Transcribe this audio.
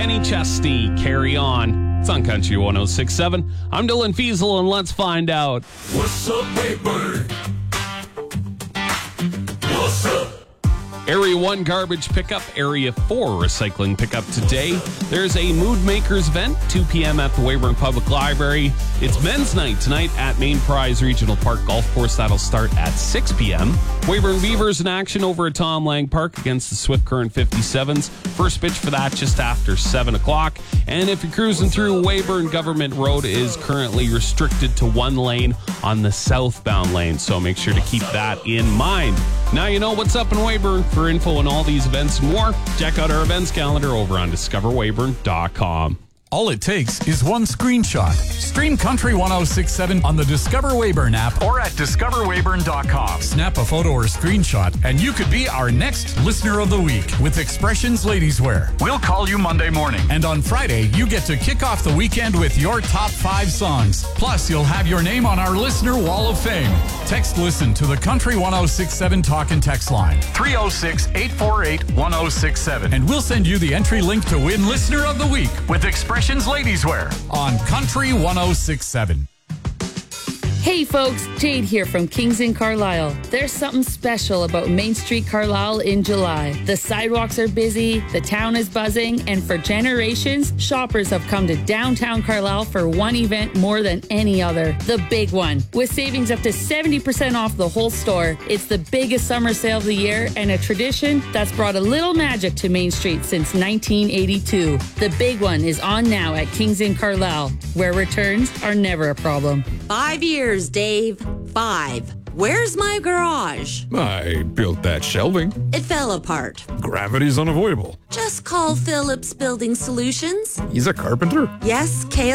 Kenny Chesney, Carry On. It's on Country 106.7. I'm Dylan Fiesel, and let's find out. What's up, Wayburn? What's up? Area 1 garbage pickup, Area 4 recycling pickup today. There's a Mood Makers event, 2 p.m. at the Weyburn Public Library. It's men's night tonight at Main Prize Regional Park Golf Course. That'll start at 6 p.m. Weyburn Beavers in action over at Tom Lang Park against the Swift Current 57s. First pitch for that just after 7 o'clock. And if you're cruising through, Weyburn Government Road is currently restricted to one lane on the southbound lane, so make sure to keep that in mind. Now you know what's up in Weyburn. For info on all these events and more, check out our events calendar over on discoverweyburn.com. All it takes is one screenshot. Stream Country 106.7 on the Discover Weyburn app or at discoverweyburn.com. Snap a photo or screenshot, and you could be our next Listener of the Week with Expressions Ladies Wear. We'll call you Monday morning. And on Friday, you get to kick off the weekend with your top 5 songs. Plus, you'll have your name on our Listener Wall of Fame. Text Listen to the Country 106.7 talk and text line, 306-848-1067. And we'll send you the entry link to win Listener of the Week with Expressions Ladies Wear on Country 106.7. Hey folks, Jade here from Kings in Carlisle. There's something special about Main Street Carlisle in July. The sidewalks are busy, the town is buzzing, and for generations, shoppers have come to downtown Carlisle for one event more than any other, the big one. With savings up to 70% off the whole store, it's the biggest summer sale of the year and a tradition that's brought a little magic to Main Street since 1982. The big one is on now at Kings in Carlisle, where returns are never a problem. 5 years, Dave. 5. Where's my garage? I built that shelving. It fell apart. Gravity's unavoidable. Just call Phillips Building Solutions. He's a carpenter. Yes,